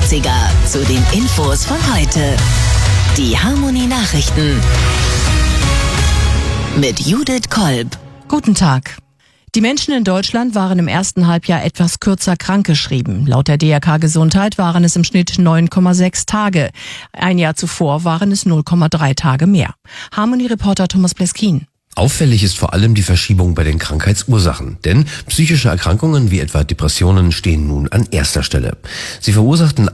80er zu den Infos von heute. Die Harmony Nachrichten mit Judith Kolb. Guten Tag. Die Menschen in Deutschland waren im ersten Halbjahr etwas kürzer krankgeschrieben. Laut der DRK Gesundheit waren es im Schnitt 9,6 Tage. Ein Jahr zuvor waren es 0,3 Tage mehr. Harmony-Reporter Thomas Bleskin. Auffällig ist vor allem die Verschiebung bei den Krankheitsursachen, denn psychische Erkrankungen wie etwa Depressionen stehen nun an erster Stelle. Sie verursachten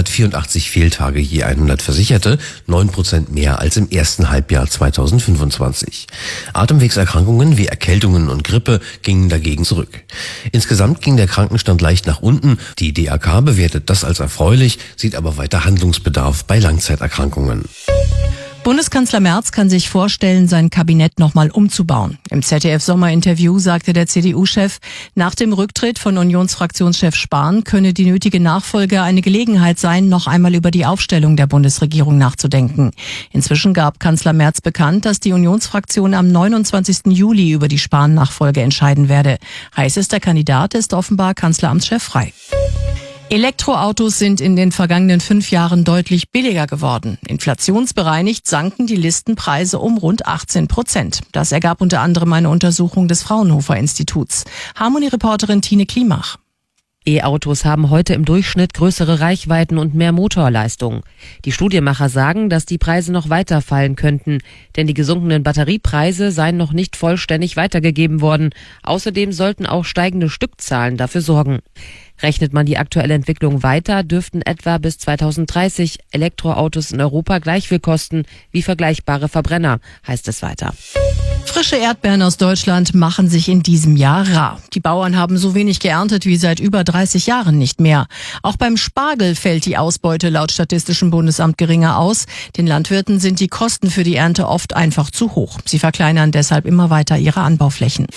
184 Fehltage je 100 Versicherte, 9% mehr als im ersten Halbjahr 2025. Atemwegserkrankungen wie Erkältungen und Grippe gingen dagegen zurück. Insgesamt ging der Krankenstand leicht nach unten. Die DRK bewertet das als erfreulich, sieht aber weiter Handlungsbedarf bei Langzeiterkrankungen. Bundeskanzler Merz kann sich vorstellen, sein Kabinett nochmal umzubauen. Im ZDF-Sommerinterview sagte der CDU-Chef, nach dem Rücktritt von Unionsfraktionschef Spahn könne die nötige Nachfolge eine Gelegenheit sein, noch einmal über die Aufstellung der Bundesregierung nachzudenken. Inzwischen gab Kanzler Merz bekannt, dass die Unionsfraktion am 29. Juli über die Spahn-Nachfolge entscheiden werde. Heißester Kandidat ist offenbar Kanzleramtschef Frey. Elektroautos sind in den vergangenen 5 Jahren deutlich billiger geworden. Inflationsbereinigt sanken die Listenpreise um rund 18%. Das ergab unter anderem eine Untersuchung des Fraunhofer Instituts. Harmony-Reporterin Tine Klimach. E-Autos haben heute im Durchschnitt größere Reichweiten und mehr Motorleistung. Die Studienmacher sagen, dass die Preise noch weiter fallen könnten, denn die gesunkenen Batteriepreise seien noch nicht vollständig weitergegeben worden. Außerdem sollten auch steigende Stückzahlen dafür sorgen. Rechnet man die aktuelle Entwicklung weiter, dürften etwa bis 2030 Elektroautos in Europa gleich viel kosten wie vergleichbare Verbrenner, heißt es weiter. Frische Erdbeeren aus Deutschland machen sich in diesem Jahr rar. Die Bauern haben so wenig geerntet wie seit über 30 Jahren nicht mehr. Auch beim Spargel fällt die Ausbeute laut Statistischem Bundesamt geringer aus. Den Landwirten sind die Kosten für die Ernte oft einfach zu hoch. Sie verkleinern deshalb immer weiter ihre Anbauflächen.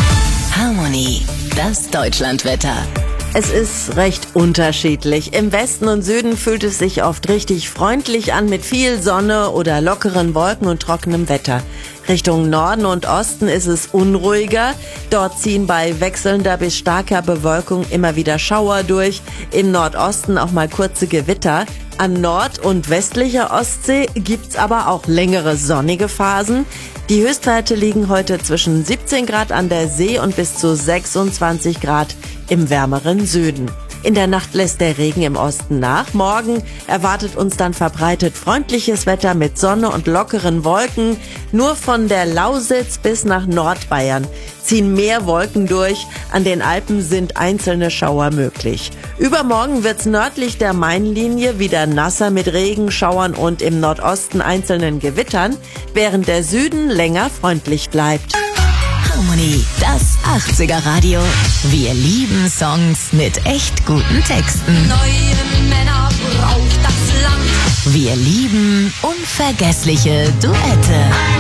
Harmony, das Deutschlandwetter. Es ist recht unterschiedlich. Im Westen und Süden fühlt es sich oft richtig freundlich an mit viel Sonne oder lockeren Wolken und trockenem Wetter. Richtung Norden und Osten ist es unruhiger. Dort ziehen bei wechselnder bis starker Bewölkung immer wieder Schauer durch. Im Nordosten auch mal kurze Gewitter. An Nord- und westlicher Ostsee gibt's aber auch längere sonnige Phasen. Die Höchstwerte liegen heute zwischen 17 Grad an der See und bis zu 26 Grad im wärmeren Süden. In der Nacht lässt der Regen im Osten nach. Morgen erwartet uns dann verbreitet freundliches Wetter mit Sonne und lockeren Wolken. Nur von der Lausitz bis nach Nordbayern ziehen mehr Wolken durch. An den Alpen sind einzelne Schauer möglich. Übermorgen wird's nördlich der Mainlinie wieder nasser mit Regenschauern und im Nordosten einzelnen Gewittern, während der Süden länger freundlich bleibt. Harmony, das 80er Radio. Wir lieben Songs mit echt guten Texten. Neue Männer braucht das Land. Wir lieben unvergessliche Duette.